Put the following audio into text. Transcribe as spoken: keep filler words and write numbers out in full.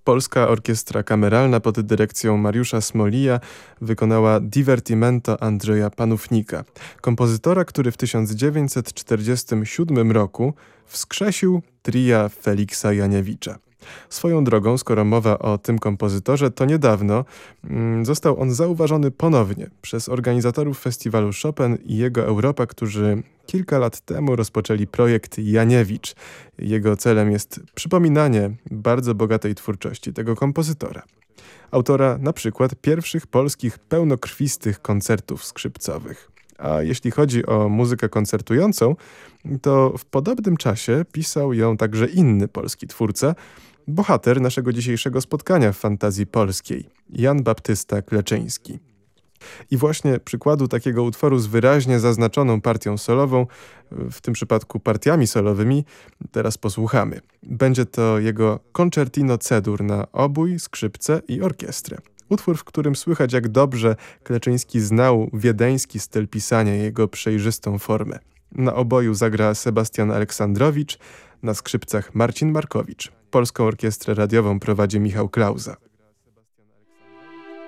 Polska Orkiestra Kameralna pod dyrekcją Mariusza Smolija wykonała Divertimento Andrzeja Panównika, kompozytora, który w tysiąc dziewięćset czterdziestym siódmym roku wskrzesił tria Feliksa Janiewicza. Swoją drogą, skoro mowa o tym kompozytorze, to niedawno mm, został on zauważony ponownie przez organizatorów festiwalu Chopin i jego Europa, którzy kilka lat temu rozpoczęli projekt Janiewicz. Jego celem jest przypominanie bardzo bogatej twórczości tego kompozytora. Autora na przykład pierwszych polskich pełnokrwistych koncertów skrzypcowych. A jeśli chodzi o muzykę koncertującą, to w podobnym czasie pisał ją także inny polski twórca, bohater naszego dzisiejszego spotkania w Fantazji Polskiej, Jan Baptysta Kleczyński. I właśnie przykładu takiego utworu z wyraźnie zaznaczoną partią solową, w tym przypadku partiami solowymi, teraz posłuchamy. Będzie to jego Concertino C-dur na obój, skrzypce i orkiestrę. Utwór, w którym słychać, jak dobrze Kleczyński znał wiedeński styl pisania i jego przejrzystą formę. Na oboju zagra Sebastian Aleksandrowicz, na skrzypcach Marcin Markowicz. Polską Orkiestrę Radiową prowadzi Michał Klauza.